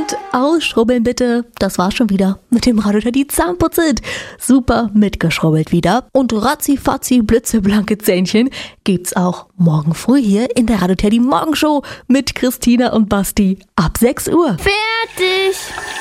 Und ausschrubbeln bitte. Das war's schon wieder mit dem Radio Teddy Zahnputzit. Super mitgeschrubbelt wieder. Und ratzi-fatzi blitzeblanke Zähnchen gibt's auch morgen früh hier in der Radio Teddy Morgenshow mit Christina und Basti ab 6 Uhr. Fertig!